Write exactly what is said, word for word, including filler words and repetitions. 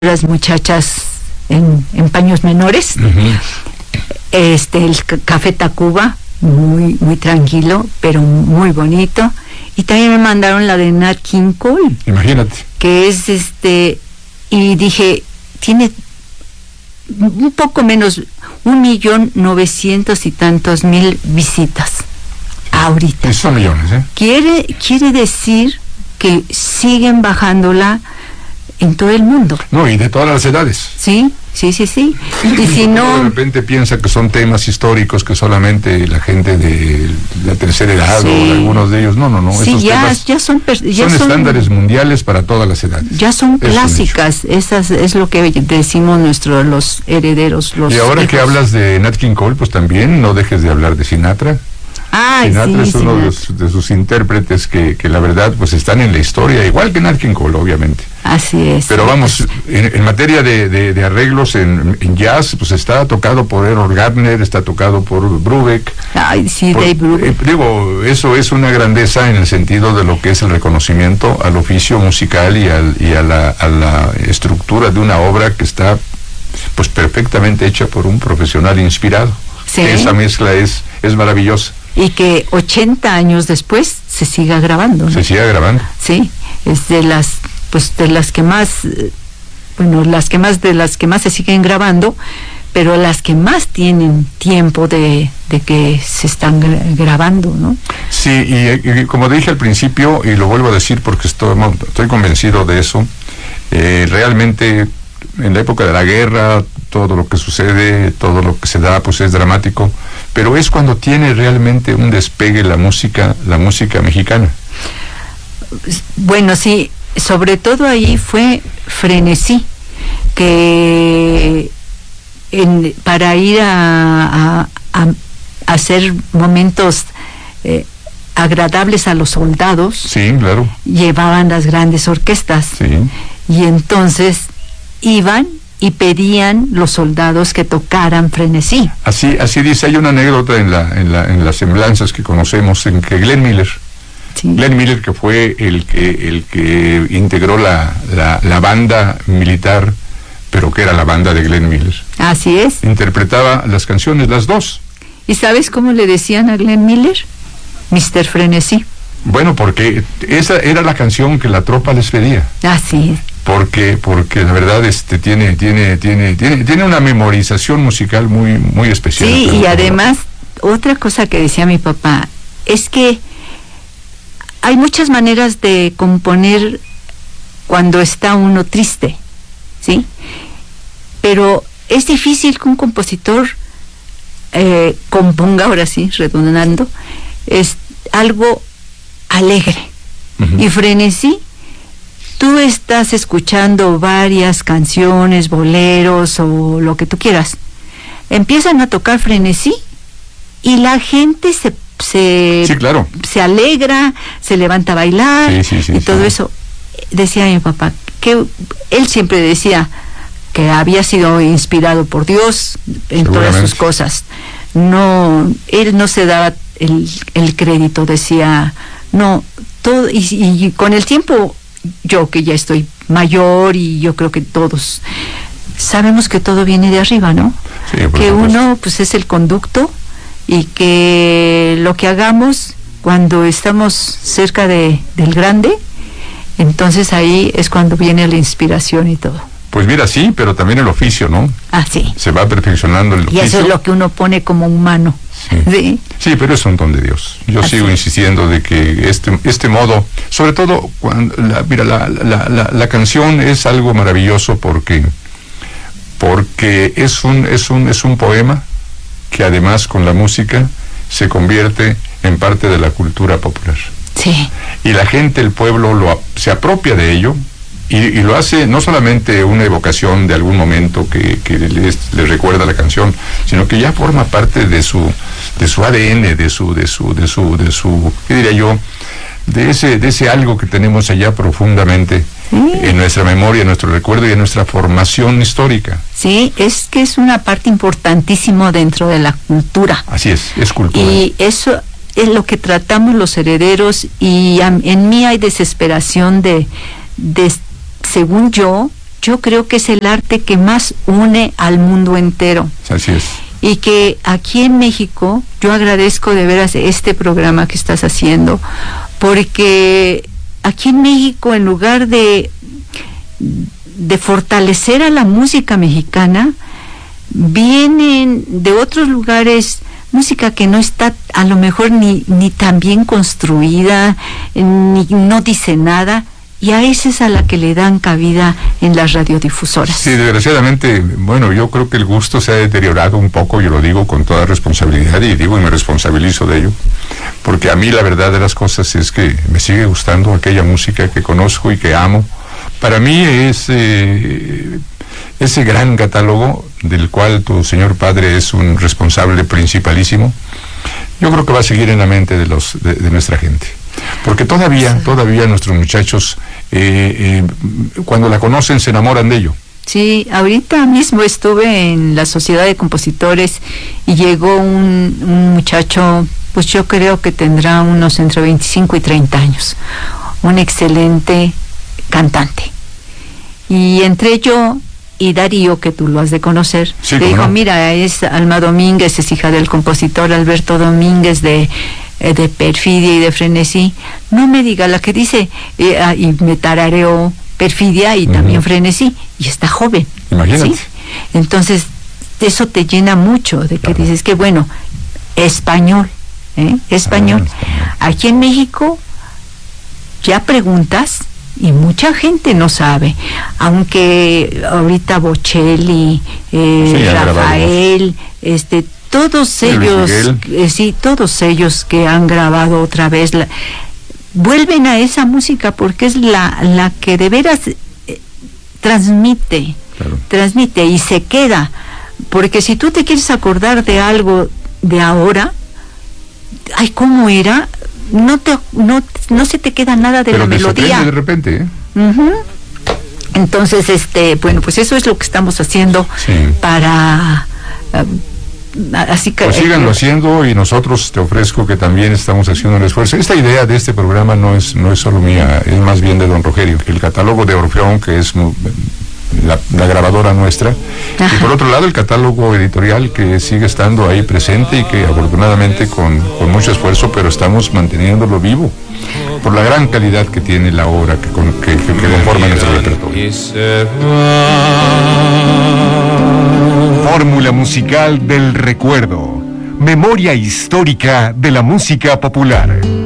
las muchachas en, en paños menores. Uh-huh. Este, el c- Café Tacuba, muy, muy tranquilo, pero muy bonito. Y también me mandaron la de Nat King Cole. Imagínate. Que es este, y dije, tiene un poco menos, un millón novecientos y tantos mil visitas ahorita. Esos son millones, ¿eh? Quiere, quiere decir que siguen bajándola en todo el mundo. No, y de todas las edades. Sí, sí, sí, sí. Y si no... De repente piensa que son temas históricos que solamente la gente de la tercera edad, sí, o algunos de ellos, no, no, no. Sí, esos ya, temas ya son... Ya son, son estándares mundiales para todas las edades. Ya son es clásicas, esas es lo que decimos nuestros, los herederos, los Y ahora hijos. que hablas de Nat King Cole, pues también no dejes de hablar de Sinatra. Ay, Sinatra sí, es uno Sinatra. de, sus, de sus intérpretes que, que la verdad pues están en la historia, igual que Nat King Cole, obviamente. Así es. Pero vamos, en, en materia de, de, de arreglos en, en jazz, pues está tocado por Errol Garner, está tocado por Brubeck. Ay, sí, por, Dave Brubeck. Eh, digo, eso es una grandeza en el sentido de lo que es el reconocimiento al oficio musical y, al, y a, la, a la estructura de una obra que está pues perfectamente hecha por un profesional inspirado. Sí. Esa mezcla es, es maravillosa. Y que ochenta años después se siga grabando, ¿no? Se sigue grabando. Sí, es de las, pues de las que más, eh, bueno, las que más, de las que más se siguen grabando, pero las que más tienen tiempo de, de que se están gra- grabando, ¿no? Sí, y, y como dije al principio, y lo vuelvo a decir porque estoy, estoy convencido de eso, eh, realmente en la época de la guerra, todo lo que sucede, todo lo que se da, pues es dramático, pero es cuando tiene realmente un despegue la música, la música mexicana. Bueno, sí, sobre todo ahí fue Frenesí, que en, para ir a, a, a, a hacer momentos eh, agradables a los soldados, Sí, claro. llevaban las grandes orquestas. Sí. Y entonces iban y pedían los soldados que tocaran Frenesí. Así, así dice, hay una anécdota en la, en la, en las semblanzas que conocemos en que Glenn Miller, Sí. Glenn Miller, que fue el que, el que integró la, la, la banda militar, pero que era la banda de Glenn Miller, Así es. interpretaba las canciones, las dos. ¿Y sabes cómo le decían a Glenn Miller? mister Frenesí. Bueno, porque esa era la canción que la tropa les pedía. Así es. Porque, porque la verdad este tiene, tiene, tiene, tiene, tiene una memorización musical muy, muy especial. Sí, Pero, y además, otra cosa que decía mi papá, es que hay muchas maneras de componer cuando está uno triste, ¿sí? Pero es difícil que un compositor eh, componga, ahora sí, redundando, es algo alegre. uh-huh. Y Frenesí, tú estás escuchando varias canciones, boleros o lo que tú quieras, empiezan a tocar Frenesí y la gente se se, Sí, claro. se alegra, se levanta a bailar, Sí, sí, sí, y todo sí. eso. Decía mi papá que él siempre decía que había sido inspirado por Dios en todas Seguramente. sus cosas. No, él no se daba el, el crédito, decía, no, todo, y, y con el tiempo, yo que ya estoy mayor y yo creo que todos sabemos que todo viene de arriba, ¿no? Sí, por Que supuesto. uno pues es el conducto y que lo que hagamos cuando estamos cerca de, del grande, entonces ahí es cuando viene la inspiración y todo. Pues mira, sí, pero también el oficio, ¿no? Ah, sí. Se va perfeccionando el Y oficio. eso es lo que uno pone como humano. Sí. ¿Sí? Sí, pero es un don de Dios. Yo Así sigo es. insistiendo de que este este modo, sobre todo cuando la, mira la, la, la, la canción es algo maravilloso porque porque es un es un es un poema que además con la música se convierte en parte de la cultura popular. Sí. Y la gente, el pueblo lo se apropia de ello y, y lo hace no solamente una evocación de algún momento que, que les, les recuerda la canción, sino que ya forma parte de su de su A D N, de su de su de su de su ¿qué diría yo? de ese de ese algo que tenemos allá profundamente Sí. en nuestra memoria, en nuestro recuerdo y en nuestra formación histórica. Sí, es que es una parte importantísima dentro de la cultura. Así es, es cultura. Y eso es lo que tratamos los herederos, y a, en mí hay desesperación de, de, según yo, yo creo que es el arte que más une al mundo entero. Así es. Y que aquí en México, yo agradezco de veras este programa que estás haciendo, porque aquí en México, en lugar de, de fortalecer a la música mexicana, vienen de otros lugares música que no está a lo mejor ni, ni tan bien construida, ni no dice nada, y a esa es a la que le dan cabida en las radiodifusoras. Sí, desgraciadamente, bueno, yo creo que el gusto se ha deteriorado un poco, yo lo digo con toda responsabilidad, y digo y me responsabilizo de ello, porque a mí la verdad de las cosas es que me sigue gustando aquella música que conozco y que amo. Para mí es eh, ese gran catálogo del cual tu señor padre es un responsable principalísimo, yo creo que va a seguir en la mente de, los, de, de nuestra gente. Porque todavía, sí. todavía nuestros muchachos, eh, eh, cuando la conocen, se enamoran de ello. Sí, ahorita mismo estuve en la Sociedad de Compositores y llegó un, un muchacho, pues yo creo que tendrá unos entre veinticinco y treinta años, un excelente cantante. Y entre yo y Darío, que tú lo has de conocer, sí, le dijo, no? mira, es Alma Domínguez, es hija del compositor Alberto Domínguez de... de Perfidia y de Frenesí. No me diga la que dice, eh, ah, y me tarareó Perfidia y uh-huh. también Frenesí, y está joven. Imagínate. ¿Sí? Entonces, eso te llena mucho, de que claro. dices que bueno, español, ¿eh? español. Ah, español. Aquí en México, ya preguntas, y mucha gente no sabe, aunque ahorita Bocelli, eh, sí, Rafael, este, todos ellos, eh, sí, todos ellos que han grabado otra vez, la, vuelven a esa música porque es la, la que de veras eh, transmite, claro. transmite y se queda, porque si tú te quieres acordar de algo de ahora, ay, ¿cómo era? No te, no, no se te queda nada de Pero la melodía. de repente, ¿eh? Uh-huh. Entonces, este, bueno, pues eso es lo que estamos haciendo sí. para... Uh, Así que, pues síganlo eh, haciendo y nosotros te ofrezco que también estamos haciendo un esfuerzo. Esta idea de este programa no es no es solo mía, es más bien de don Rogerio. El catálogo de Orfeón, que es la, la grabadora nuestra, ajá. y por otro lado el catálogo editorial que sigue estando ahí presente y que afortunadamente con, con mucho esfuerzo, pero estamos manteniéndolo vivo por la gran calidad que tiene la obra que, con, que, que, que conforma nuestro repertorio. Fórmula musical del recuerdo. Memoria histórica de la música popular.